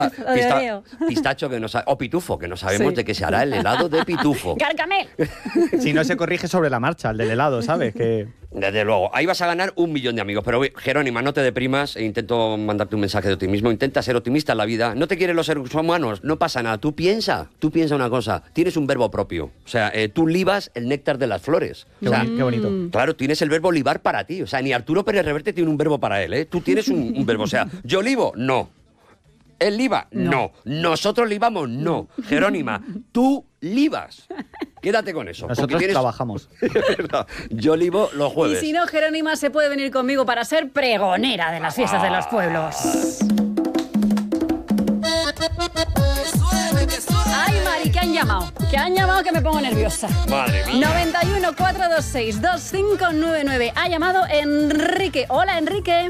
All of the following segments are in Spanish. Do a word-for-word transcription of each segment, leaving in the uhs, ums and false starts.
Pista, pistacho que no sabe, o pitufo, que no sabemos sí. de qué se hará el helado de pitufo. ¡Gargamel! Si no se corrige sobre la marcha, el del helado, ¿sabes? Que... Desde luego, ahí vas a ganar un millón de amigos. Pero Jerónima, no te deprimas, e intento mandarte un mensaje de optimismo. Intenta ser optimista en la vida. No te quieren los seres humanos, no pasa nada. Tú piensa, tú piensa una cosa. Tienes un verbo propio. O sea, eh, tú libas el néctar de las flores. Qué, o sea, qué bonito. Claro, tienes el verbo libar para ti. O sea, ni Arturo Pérez Reverte tiene un verbo para él, ¿eh? Tú tienes un, un verbo. O sea, yo libo, no. ¿Él liba? No. no. ¿Nosotros libamos? No. Jerónima, tú libas. Quédate con eso. Nosotros tienes... trabajamos. Yo libo los jueves. Y si no, Jerónima se puede venir conmigo para ser pregonera de las fiestas ah. de los pueblos. Ay, Mari, que han llamado. Que han llamado que me pongo nerviosa. Madre mía. noventa y uno, cuatrocientos veintiséis, veinticinco noventa y nueve. Ha llamado Enrique. Hola, Enrique.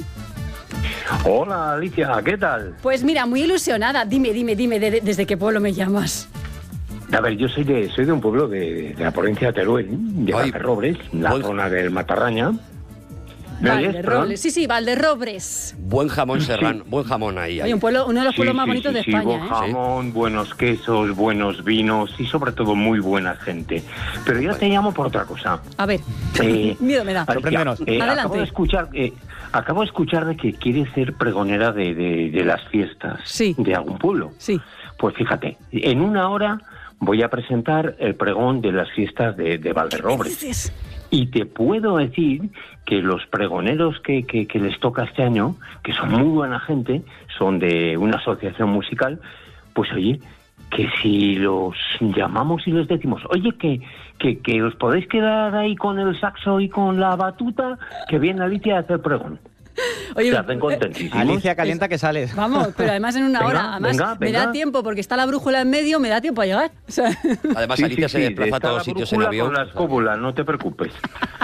Hola, Alicia, ¿qué tal? Pues mira, muy ilusionada. Dime, dime, dime, de, de, ¿desde qué pueblo me llamas? A ver, yo soy de soy de un pueblo de, de la provincia de Teruel, de Valderrobres, la Buen... zona del Matarraña. Valderrobres, sí, sí, Valderrobres. Buen jamón serrano, sí. buen jamón ahí. ahí. Hay un pueblo, uno de los pueblos sí, más sí, bonitos sí, de sí, España. Buen ¿eh? jamón, sí. buenos quesos, buenos vinos y sobre todo muy buena gente. Pero yo te llamo por otra cosa. A ver, eh, miedo me da. Alicia, eh, acabo de escuchar... Eh, Acabo de escuchar de que quieres ser pregonera de, de, de las fiestas sí. de algún pueblo. Sí. Pues fíjate, en una hora voy a presentar el pregón de las fiestas de, de Valderrobres. Y te puedo decir que los pregoneros que, que, que les toca este año, que son muy buena gente, son de una asociación musical, pues oye, que si los llamamos y les decimos, oye, que, que, que os podéis quedar ahí con el saxo y con la batuta, que viene Alicia a hacer pregón. Oye, se hacen contentísimos. Alicia calienta que sales. Vamos, pero además en una venga, hora. Además, venga, me venga. da tiempo, porque está la brújula en medio, me da tiempo a llegar. O sea... Además, sí, Alicia sí, se sí, desplaza a todos sitios en avión. Con la escóbula, no te preocupes.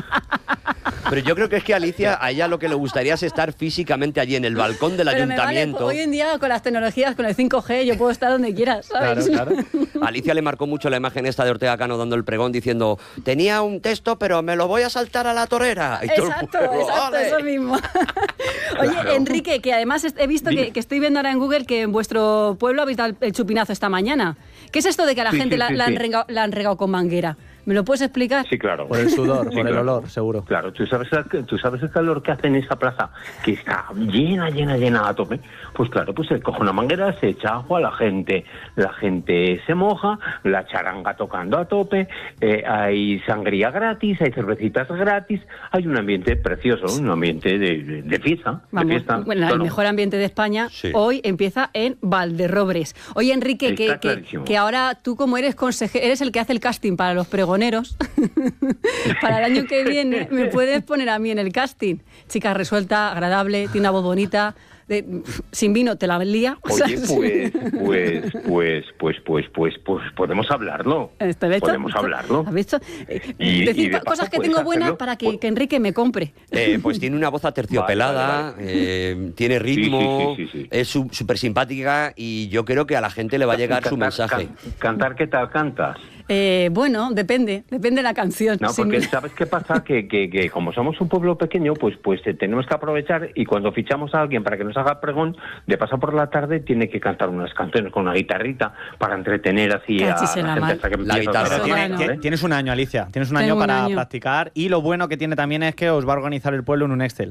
Pero yo creo que es que a Alicia, a ella lo que le gustaría es estar físicamente allí en el balcón del Pero ayuntamiento. Me vale, hoy en día con las tecnologías, con el cinco G, yo puedo estar donde quiera, ¿sabes? Claro, claro. A Alicia le marcó mucho la imagen esta de Ortega Cano dando el pregón diciendo, tenía un texto, pero me lo voy a saltar a la torera. Y exacto, todo el exacto, ¡ole! Eso mismo. Oye, claro. Enrique, que además he visto que, que estoy viendo ahora en Google que en vuestro pueblo habéis dado el chupinazo esta mañana. ¿Qué es esto de que a la sí, gente sí, la, sí, la, sí. Han regado, la han regado con manguera? ¿Me lo puedes explicar? Sí, claro. Por el sudor, Sí, por el claro. olor, seguro. Claro, ¿tú sabes, tú sabes el calor que hace en esa plaza, que está llena, llena, llena a tope. Pues claro, pues se coge una manguera, se echa agua, la gente, la gente se moja, la charanga tocando a tope, eh, hay sangría gratis, hay cervecitas gratis, hay un ambiente precioso, un ambiente de, de, de fiesta. Vamos, de fiesta bueno, el claro. mejor ambiente de España Sí. hoy empieza en Valderrobres. Oye, Enrique, que, Está que, clarísimo. que ahora tú como eres consejero, eres el que hace el casting para los pregoneros, para el año que viene, me puedes poner a mí en el casting. Chica resuelta, agradable, tiene una voz bonita, de, sin vino te la lía. Oye, pues, pues, pues, pues, pues, pues, pues, podemos hablarlo. ¿Te ves? Podemos hablarlo. ¿Has visto? Eh, Y- decir y de cosas paso que puedes tengo buenas hacerlo. para que, Pues- que Enrique me compre. Eh, pues tiene una voz aterciopelada, Vale, vale, eh, tiene ritmo, Sí, sí, sí, sí, sí. es súper simpática y yo creo que a la gente le va a llegar su Cantar- mensaje. can- cantar, ¿qué tal cantas? Eh, bueno, depende, depende de la canción. No, Sí, porque me- ¿sabes qué pasa? Que, que, que como somos un pueblo pequeño, pues pues eh, tenemos que aprovechar y cuando fichamos a alguien para que nos haga pregón, de paso por la tarde tiene que cantar unas canciones con una guitarrita para entretener así a Cachis en la la gente mar. hasta que La empieza guitarra. a Pero Eso tiene- bueno. tiene- tienes un año, Alicia. Tienes un Tengo año un para año. practicar. Y lo bueno que tiene también es que os va a organizar el pueblo en un Excel.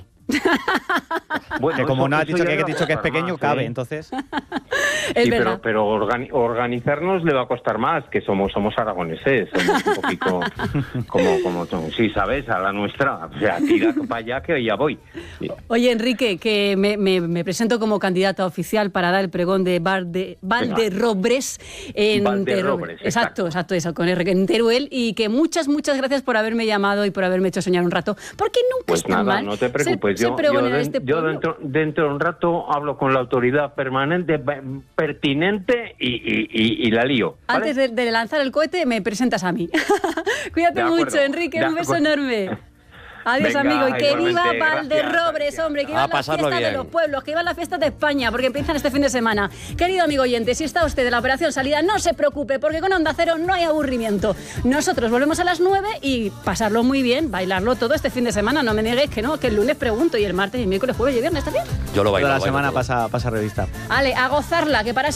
Bueno, Que como eso- no has eso dicho ya que, le que va has a dicho que es costar pequeño, más, cabe. ¿eh? Entonces, es Sí, verdad. pero, pero organi- organizarnos le va a costar más, que somos somos aragoneses, somos un poquito como, como, sí, ¿sabes? A la nuestra, o sea, tira para allá que ya voy. Sí. Oye, Enrique, que me, me, me presento como candidata oficial para dar el pregón de Bar de Valderrobres en Valderrobres, Teruel. Exacto, exacto. exacto, eso, con R en Teruel. Y que muchas, muchas gracias por haberme llamado y por haberme hecho soñar un rato. Porque nunca Pues es tan nada, mal no te preocupes. ser- ser Yo, yo, pregonera de de- este yo pueblo. dentro, dentro de un rato hablo con la autoridad permanente, pe- pertinente y, y, y, y la lío. ¿vale? Antes de, de lanzar el cohete, me presentas a mí. Cuídate De acuerdo, mucho, Enrique. de Un beso acuerdo. enorme. Adiós, Venga, amigo. Y que igualmente, viva Valderrobres, gracias, hombre. Que A viva las pasarlo fiestas de bien. los pueblos, que viva las fiestas de España, porque empiezan este fin de semana. Querido amigo oyente, si está usted de la operación salida, no se preocupe, porque con Onda Cero no hay aburrimiento. Nosotros volvemos a las nueve y pasarlo muy bien, bailarlo todo este fin de semana. No me niegues que no, que el lunes pregunto y el martes y el miércoles, jueves y viernes, ¿está bien? Yo lo bailo. Toda la lo bailo semana todo. pasa, pasa revista. Ale, a gozarla, que para